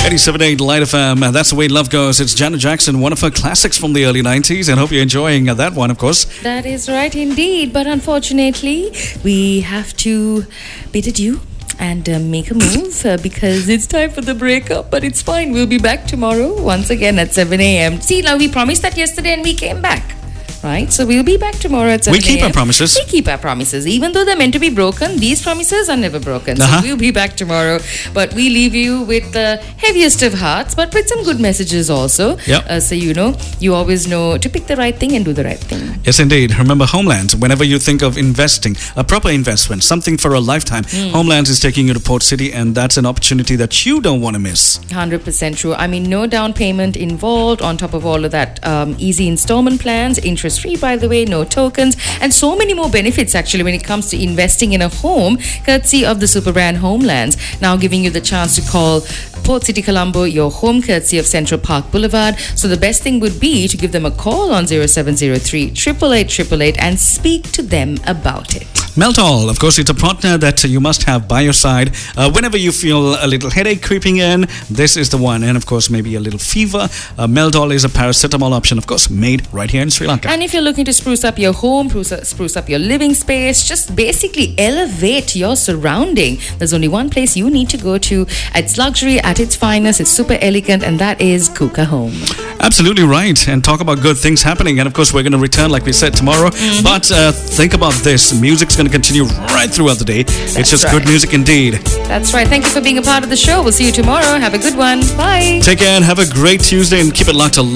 87.8 Light FM. That's the way love goes. It's Janet Jackson, one of her classics from the early 90s. And hope you're enjoying that one, of course. That is right indeed. But unfortunately, we have to bid adieu and make a move because it's time for the breakup. But it's fine. We'll be back tomorrow once again at 7 a.m. See, now we promised that yesterday and we came back. Right? So we'll be back tomorrow at 7 We keep our promises. We keep our promises. Even though they're meant to be broken, these promises are never broken. So we'll be back tomorrow. But we leave you with the heaviest of hearts, but with some good messages also. Yep. So you always know to pick the right thing and do the right thing. Yes, indeed. Remember Homeland. Whenever you think of investing, a proper investment, something for a lifetime, Homeland is taking you to Port City, and that's an opportunity that you don't want to miss. 100% true. I mean, no down payment involved. On top of all of that, easy installment plans, interest-free, by the way, no tokens, and so many more benefits actually when it comes to investing in a home, courtesy of the super brand Homelands. Now giving you the chance to call Port City Colombo your home, courtesy of Central Park Boulevard. So the best thing would be to give them a call on 0703 888 and speak to them about it. Meltol, of course, it's a partner that you must have by your side. Whenever you feel a little headache creeping in, this is the one. And of course, maybe a little fever. Meltol is a paracetamol option, of course, made right here in Sri Lanka. And if you're looking to spruce up your home, spruce up your living space, just basically elevate your surrounding, there's only one place you need to go to. It's luxury at its finest, it's super elegant, and that is Kuka Home. Absolutely right. And talk about good things happening. And of course, we're going to return, like we said, tomorrow. But think about this. Music's going to continue right throughout the day. It's just good music indeed. That's right. Thank you for being a part of the show. We'll see you tomorrow. Have a good one. Bye. Take care and have a great Tuesday and keep it locked to